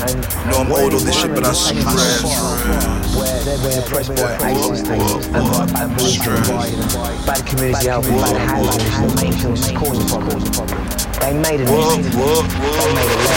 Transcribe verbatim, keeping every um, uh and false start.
And no, I'm old on this shit, but I swear. Where they're being oppressed by ACEs and and bad community health, bad housing, the main things that's causing problems. They made a music, they made a